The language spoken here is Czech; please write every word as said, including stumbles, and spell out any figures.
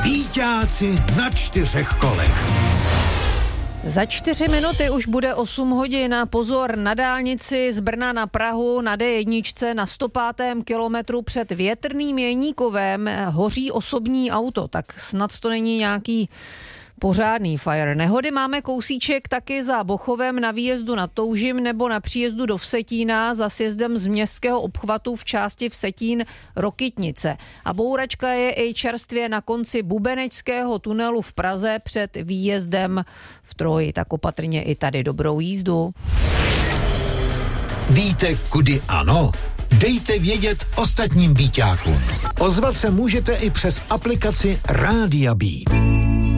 Býťáci na čtyřech kolech. Za čtyři minuty už bude osm hodin a pozor, na dálnici z Brna na Prahu na D jedna na sto pátém kilometru před Větrným Jeníkovem hoří osobní auto, tak snad to není nějaký pořádný fire. Nehody máme kousíček taky za Bochovem na výjezdu na Toužim nebo na příjezdu do Vsetína za sjezdem z městského obchvatu v části Vsetín Rokytnice. A bouračka je i čerstvě na konci Bubeneckého tunelu v Praze před výjezdem v Troji. Tak opatrně i tady dobrou jízdu. Víte, kudy ano? Dejte vědět ostatním býťákům. Ozvat se můžete i přes aplikaci Rádia Beat.